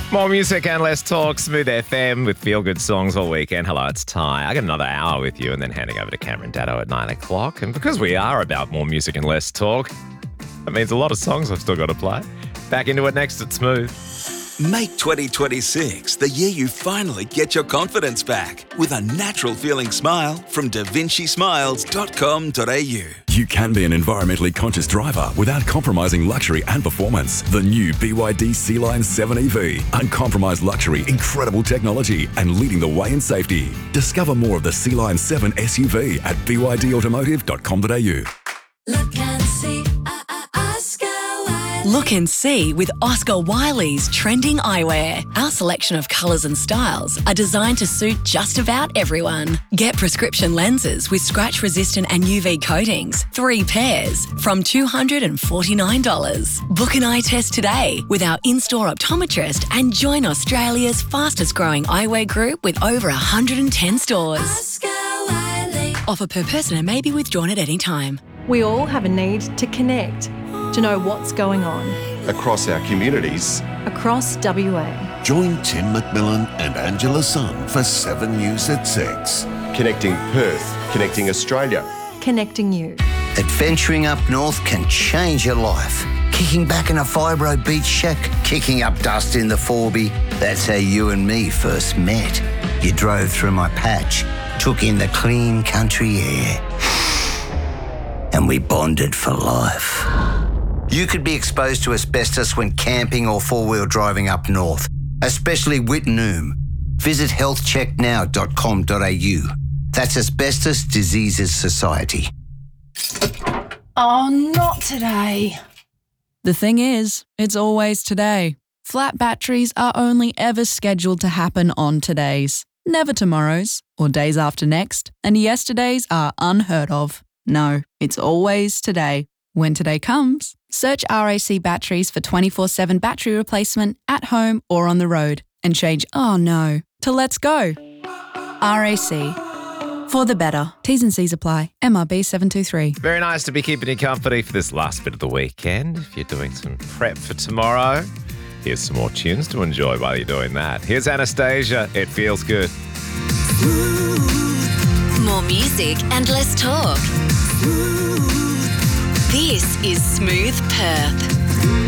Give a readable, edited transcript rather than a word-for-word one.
More music and less talk. Smooth FM with feel-good songs all weekend. Hello, it's Ty. I got another hour with you and then handing over to Cameron Daddo at 9 o'clock. And because we are about more music and less talk, that means a lot of songs I've still got to play. Back into it next at Smooth. Make 2026 the year you finally get your confidence back with a natural-feeling smile from davincismiles.com.au. You can be an environmentally conscious driver without compromising luxury and performance. The new BYD Sea-Line 7 EV. Uncompromised luxury, incredible technology, and leading the way in safety. Discover more of the Sea-Line 7 SUV at bydautomotive.com.au. Look and see, Oscar Wiley. Look and see with Oscar Wiley's trending eyewear. Our selection of colours and styles are designed to suit just about everyone. Get prescription lenses with scratch-resistant and UV coatings, 3 pairs, from $249. Book an eye test today with our in-store optometrist and join Australia's fastest-growing eyewear group with over 110 stores. Oscar Wiley. Offer per person and may be withdrawn at any time. We all have a need to connect, to know what's going on across our communities. across WA. Join Tim McMillan and Angela Sun for 7 News at 6. Connecting Perth, connecting Australia. Connecting you. Adventuring up north can change your life. Kicking back in a fibro beach shack, kicking up dust in the Forby. That's how you and me first met. You drove through my patch, took in the clean country air, and we bonded for life. You could be exposed to asbestos when camping or four-wheel driving up north, especially Wittenoom. Visit healthchecknow.com.au. That's Asbestos Diseases Society. Oh, not today. The thing is, it's always today. Flat batteries are only ever scheduled to happen on todays, never tomorrows or days after next, and yesterdays are unheard of. No, it's always today. When today comes, search RAC Batteries for 24/7 battery replacement at home or on the road and change "oh no" to "let's go." RAC. For the better. T's and C's apply. MRB 723. Very nice to be keeping you company for this last bit of the weekend. If you're doing some prep for tomorrow, here's some more tunes to enjoy while you're doing that. Here's Anastasia. It feels good. More music and less talk. This is Smooth Perth.